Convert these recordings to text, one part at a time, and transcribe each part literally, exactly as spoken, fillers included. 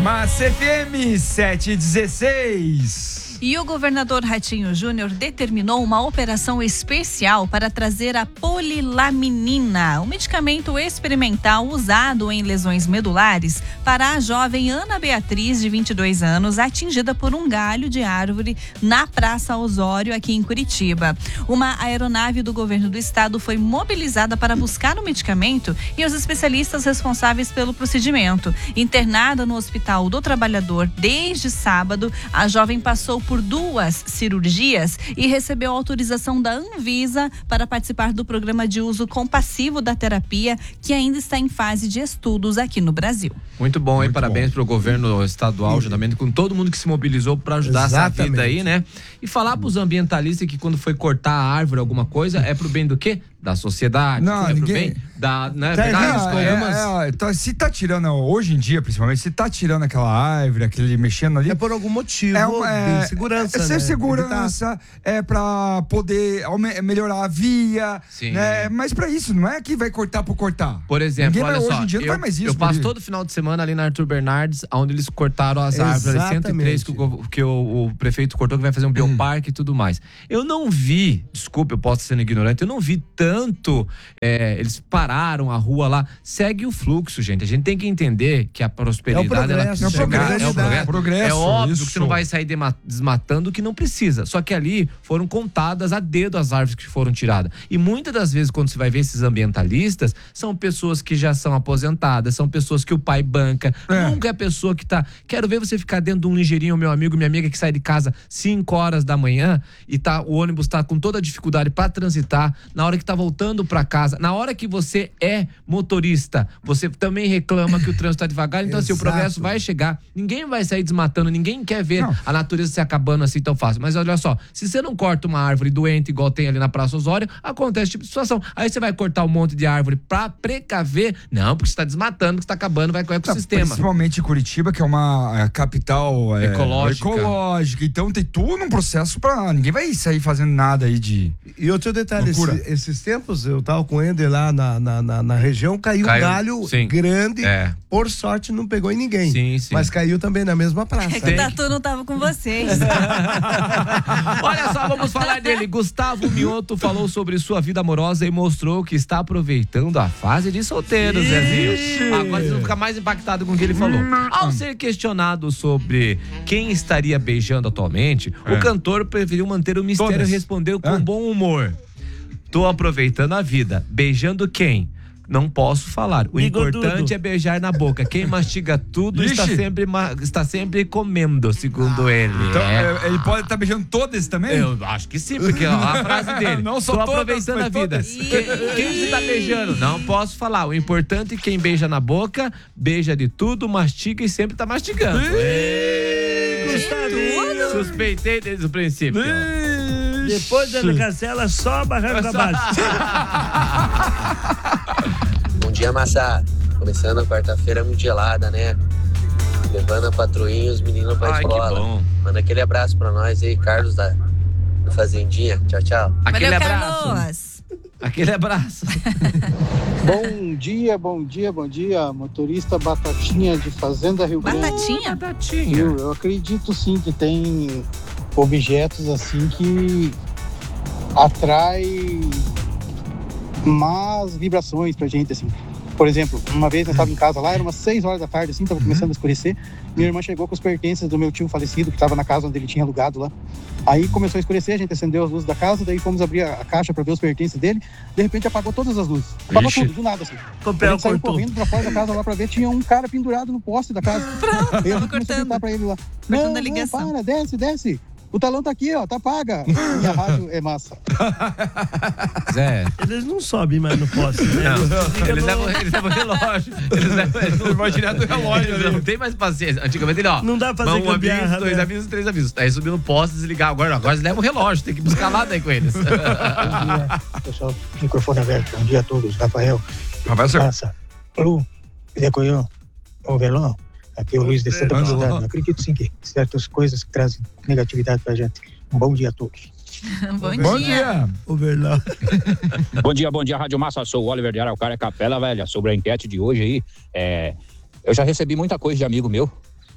Massa F M sete e dezesseis. E o governador Ratinho Júnior determinou uma operação especial para trazer a polilaminina, um medicamento experimental usado em lesões medulares, para a jovem Ana Beatriz, de vinte e dois anos, atingida por um galho de árvore na Praça Osório, aqui em Curitiba. Uma aeronave do governo do estado foi mobilizada para buscar o medicamento e os especialistas responsáveis pelo procedimento. Internada no Hospital do Trabalhador desde sábado, a jovem passou por duas cirurgias e recebeu autorização da Anvisa para participar do programa de uso compassivo da terapia, que ainda está em fase de estudos aqui no Brasil. Muito bom, hein? Muito Parabéns bom. para o governo estadual, juntamente com todo mundo que se mobilizou para ajudar Exatamente. essa vida aí, né? E falar para os ambientalistas que quando foi cortar a árvore, alguma coisa, é pro bem do quê? Da sociedade. Não, é ninguém... pro bem da... Né? Tá Pegar errado, os programas... É, é, tá, se tá tirando, hoje em dia principalmente, se tá tirando aquela árvore, aquele mexendo ali... É por algum motivo, É, um, é de segurança, é ser né? segurança, é pra poder aume- melhorar a via, Sim. né? Mas pra isso, não é que vai cortar por cortar. Por exemplo, Ninguém olha vai, só, hoje em dia não eu, faz mais isso. eu passo Guri. todo final de semana ali na Arthur Bernardes, onde eles cortaram as árvores, ali, cento e três que, o, gov- que o, o prefeito cortou, que vai fazer um bioparque e tudo mais. Eu não vi, desculpa, eu posso ser ignorante, eu não vi tanto, é, eles pararam a rua lá, segue o fluxo, gente. A gente tem que entender que a prosperidade, ela progresso, precisa é o chegar, progresso, é o progresso. progresso, É óbvio isso. que você não vai sair dema- desmatando o que não precisa. Só que ali foram contadas a dedo as árvores que foram tiradas. E muitas das vezes, quando você vai ver esses ambientalistas, são pessoas que já são aposentadas, são pessoas que o pai banca. É. Nunca é a pessoa que tá... Quero ver você ficar dentro de um ligeirinho, meu amigo, minha amiga, que sai de casa cinco horas da manhã e tá, o ônibus tá com toda a dificuldade para transitar, na hora que tá voltando para casa, na hora que você é motorista, você também reclama que o trânsito tá devagar, então assim, o Exato. progresso vai chegar, ninguém vai sair desmatando, ninguém quer ver Não. a natureza se acabando assim tão fácil. Mas olha só, se você não corta uma árvore doente igual tem ali na Praça Osório, acontece esse tipo de situação. Aí você vai cortar um monte de árvore pra precaver, não, porque você tá desmatando, que você tá acabando, vai com o Não, ecossistema. principalmente Curitiba, que é uma é, capital é, Ecológica. ecológica. Então tem tudo um processo pra... Ninguém vai sair fazendo nada aí de... E outro detalhe, esse, Loucura. esses tempos eu tava com o Ender lá na, na, na, na região, caiu, Caiu, um galho sim. grande, É. por sorte não pegou em ninguém. Sim, sim. Mas caiu também na mesma praça. É que o Tatu não tava com vocês. Olha só, vamos falar dele. Gustavo Mioto falou sobre sua vida amorosa e mostrou que está aproveitando a fase de solteiro, Zezinho. Agora vocês vão ficar mais impactados com o que ele falou. Ao ser questionado sobre quem estaria beijando atualmente, É. o cantor preferiu manter o mistério Todas. e respondeu com É. bom humor. Tô aproveitando a vida. Beijando quem? Não posso falar. O Bigodudo. importante é beijar na boca. Quem mastiga tudo está Ixi. sempre, ma- está sempre comendo, segundo ele. Então, É. é, ele pode estar beijando todas também? Eu acho que sim, porque ó, a frase dele. Não só Tô todas, aproveitando mas a vida. todas. Quem, quem você tá beijando? Não posso falar. O importante é que quem beija na boca, beija de tudo, mastiga e sempre tá mastigando. Ei, Gustavinho. suspeitei desde o princípio. Depois da Castela, só barranco abaixo. Bom dia, Massa. Começando a quarta-feira muito gelada, né? Levando a patroinha e os meninos pra Ai, que escola. bom. Manda aquele abraço pra nós aí, Carlos da, da Fazendinha. Tchau, tchau. Aquele Valeu, abraço. Carlos. Aquele abraço. Bom dia, bom dia, bom dia, motorista Batatinha de Fazenda Rio Grande. Batatinha? Batatinha. Eu, eu acredito sim que tem objetos assim que atrai más vibrações pra gente, assim. Por exemplo, uma vez eu estava em casa lá, era umas seis horas da tarde, assim, tava começando a escurecer. Minha irmã chegou com os pertences do meu tio falecido, que estava na casa onde ele tinha alugado lá. Aí começou a escurecer, a gente acendeu as luzes da casa, daí fomos abrir a caixa para ver os pertences dele. De repente apagou todas as luzes. Apagou Ixi. tudo, do nada, assim. O A pé gente saiu cortou. correndo pra fora da casa lá pra ver, tinha um cara pendurado no poste da casa. Pronto, Eu tava comecei a cortando. gritar pra ele lá. Cortando Não, a não, ligação. para, desce, desce. O talão tá aqui, ó, tá paga. E a rádio é massa. Zé. Eles não sobem mais no poste, né? Não, Fica eles no- levam, eles levam relógio. Eles levam, eles não vão tirar do relógio. Eles não tem mais paciência. Antigamente ele, ó. Não dá pra fazer um gambiarra, aviso, dois né? avisos, três avisos. Aí subiu no poste, desligar. Agora, agora eles levam o relógio. Tem que buscar lá daí com eles. Bom dia, pessoal. Microfone aberto. Bom dia a todos. Rafael, Rapaz, senhor. Massa, Lu, Decoiô, o Velão. Aqui é o Luiz de Santa Velão. Felicidade. Acredito sim que certas coisas que trazem negatividade pra gente. Um bom dia a todos. Bom, Bom dia. dia. O Verlão. Bom dia, bom dia, Rádio Massa. Sou o Oliver de Araucária, Capela Velha. Sobre a enquete de hoje aí, é, eu já recebi muita coisa de amigo meu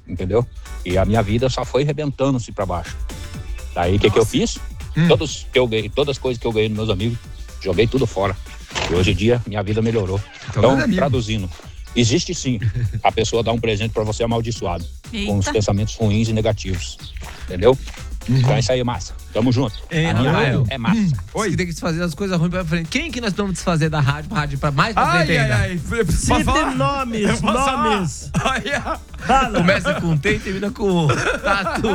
entendeu? E a minha vida só foi rebentando-se pra baixo. Daí o que que eu fiz? Hum. Todos que eu ganhei, todas as coisas que eu ganhei dos meus amigos, joguei tudo fora. E hoje em dia, minha vida melhorou. Então, Então, meu amigo. traduzindo, existe sim a pessoa dar um presente pra você amaldiçoado, com os Eita. pensamentos ruins e negativos, entendeu? Então é isso aí, massa. Tamo junto. Ei, A minha Rafael. vida é massa. Oi. Você tem que desfazer as coisas ruins pra frente. Quem que nós vamos desfazer da rádio pra rádio pra mais pra Ai, frente ai, ainda? ai. Pode Cite falar? nomes, Eu posso falar? nomes. Ai, ai. Fala. Começa com T e termina com Tatu.